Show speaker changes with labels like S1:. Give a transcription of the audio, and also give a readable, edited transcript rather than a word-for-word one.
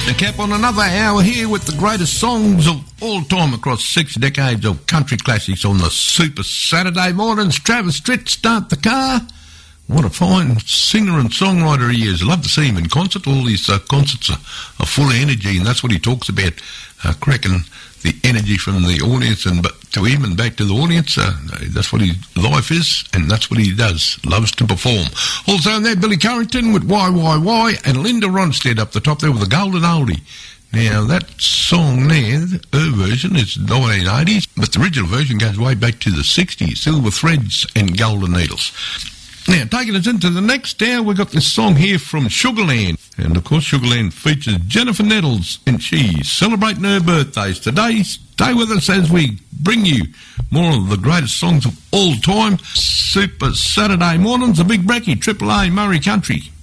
S1: To cap on another hour here with the greatest songs of all time across 6 decades of country classics on the Super Saturday mornings. Travis Tritt, Start the Car. What a fine singer and songwriter he is. Love to see him in concert. All his concerts are full of energy, and that's what he talks about, cracking the energy from the audience and to him and back to the audience. That's what his life is, and that's what he does. Loves to perform. Also in there, Billy Currington with Why, and Linda Ronstadt up the top there with the Golden Oldie. Now, that song there, her version is 1980s, but the original version goes way back to the 60s, Silver Threads and Golden Needles. Now, taking us into the next hour, we've got this song here from Sugarland. And, of course, Sugarland features Jennifer Nettles, and she's celebrating her birthdays today. Stay with us as we bring you more of the greatest songs of all time. Super Saturday mornings, the Big Brekkie, Triple A, Murray Country.